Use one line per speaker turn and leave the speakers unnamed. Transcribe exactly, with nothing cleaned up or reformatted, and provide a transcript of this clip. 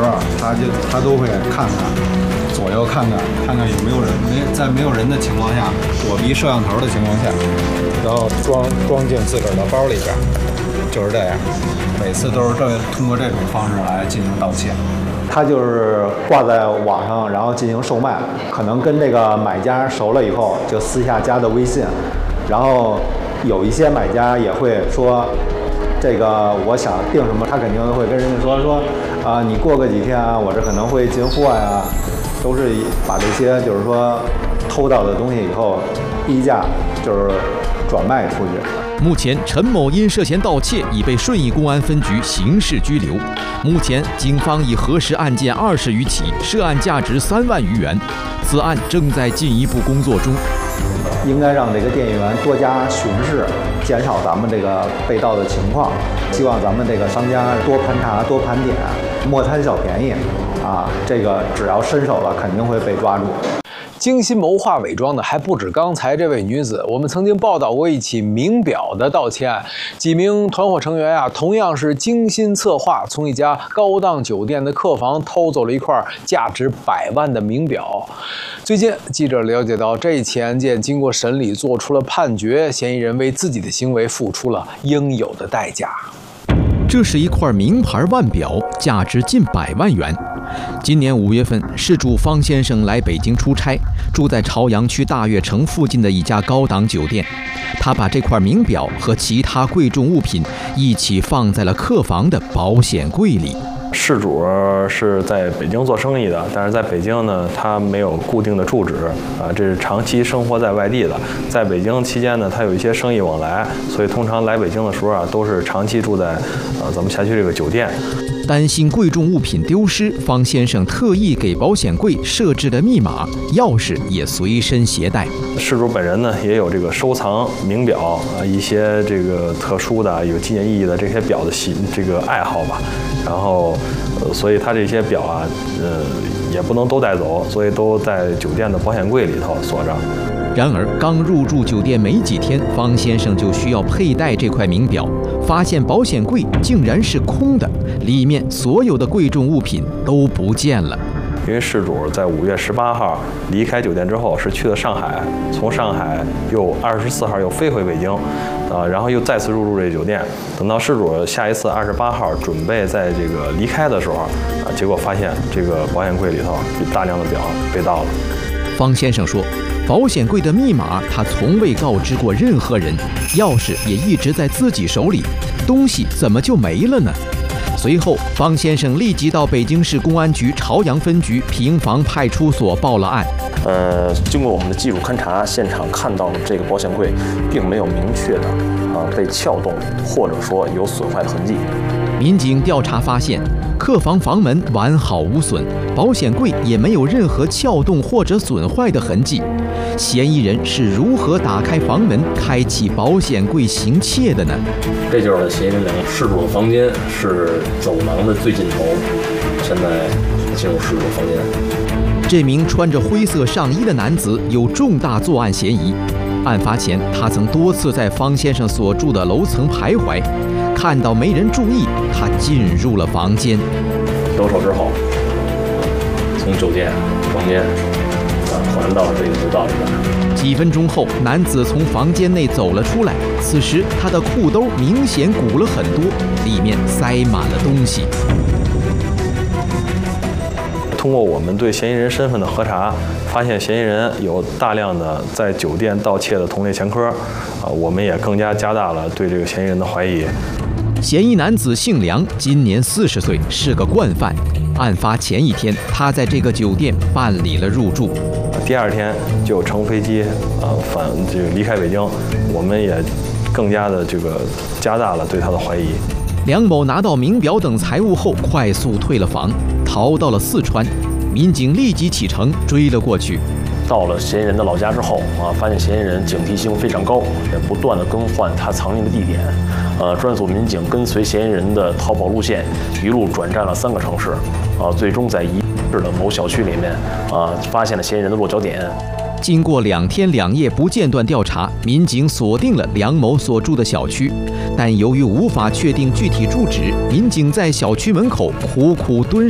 候，他就他都会看看左右看看看看有没有人，没在没有人的情况下，躲避摄像头的情况下，然后装装进自个儿的包里边，就是这样。每次都是这通过这种方式来进行盗窃。
他就是挂在网上，然后进行售卖，可能跟这个买家熟了以后，就私下加的微信，然后有一些买家也会说，这个我想订什么，他肯定会跟人家说说，啊、呃，你过个几天啊，我这可能会进货呀，都是把这些就是说偷到的东西以后低价就是转卖出去。
目前，陈某因涉嫌盗窃已被顺义公安分局刑事拘留。目前，警方已核实案件二十余起，涉案价值三万余元。此案正在进一步工作中。
应该让这个店员多加巡视，减少咱们这个被盗的情况。希望咱们这个商家多盘查、多盘点，莫贪小便宜啊！这个只要伸手了，肯定会被抓住。
精心谋划伪装的还不止刚才这位女子，我们曾经报道过一起名表的盗窃案，几名团伙成员啊，同样是精心策划，从一家高档酒店的客房偷走了一块价值百万的名表。最近，记者了解到，这一起案件经过审理，做出了判决，嫌疑人为自己的行为付出了应有的代价。
这是一块名牌腕表，价值近百万元。今年五月份，事主方先生来北京出差，住在朝阳区大悦城附近的一家高档酒店。他把这块名表和其他贵重物品一起放在了客房的保险柜里。
事主是在北京做生意的，但是在北京呢，他没有固定的住址啊，这是长期生活在外地的。在北京期间呢，他有一些生意往来，所以通常来北京的时候啊，都是长期住在呃咱们辖区这个酒店。
担心贵重物品丢失，方先生特意给保险柜设置了密码，钥匙也随身携带。
事主本人呢，也有这个收藏名表啊，一些这个特殊的、有纪念意义的这些表的喜这个爱好吧。然后，呃，所以他这些表啊，呃，也不能都带走，所以都在酒店的保险柜里头锁着。
然而，刚入住酒店没几天，方先生就需要佩戴这块名表，发现保险柜竟然是空的，里面所有的贵重物品都不见了。
因为事主在五月十八号离开酒店之后，是去了上海，从上海又二十四号又飞回北京，啊，然后又再次入住这酒店。等到事主下一次二十八号准备在这个离开的时候，啊，结果发现这个保险柜里头有大量的表被盗了。
方先生说，保险柜的密码他从未告知过任何人，钥匙也一直在自己手里，东西怎么就没了呢？随后，方先生立即到北京市公安局朝阳分局平房派出所报了案。
呃，经过我们的技术勘查，现场看到的这个保险柜并没有明确的啊被撬动或者说有损坏的痕迹。
民警调查发现，客房房门完好无损，保险柜也没有任何撬动或者损坏的痕迹。嫌疑人是如何打开房门、开启保险柜行窃的呢？
这就是嫌疑人两个事主的房间，是走廊的最尽头。现在进入事主房间。
这名穿着灰色上衣的男子有重大作案嫌疑。案发前，他曾多次在方先生所住的楼层徘徊。看到没人注意，他进入了房间。
兜售之后，从酒店房间啊环到这个楼道里边。
几分钟后，男子从房间内走了出来。此时，他的裤兜明显鼓了很多，里面塞满了东西。
通过我们对嫌疑人身份的核查，发现嫌疑人有大量的在酒店盗窃的同类前科，啊，我们也更加加大了对这个嫌疑人的怀疑。
嫌疑男子姓梁，今年四十岁，是个惯犯。案发前一天，他在这个酒店办理了入住，
第二天就乘飞机啊返这个离开北京，我们也更加的这个加大了对他的怀疑。
梁某拿到名表等财物后，快速退了房，逃到了四川。民警立即启程追了过去。
到了嫌疑人的老家之后啊，发现嫌疑人警惕性非常高，也不断的更换他藏匿的地点。呃，专案组民警跟随嫌疑人的逃跑路线，一路转战了三个城市，啊，最终在一市的某小区里面啊，发现了嫌疑人的落脚点。
经过两天两夜不间断调查，民警锁定了梁某所住的小区，但由于无法确定具体住址，民警在小区门口苦苦蹲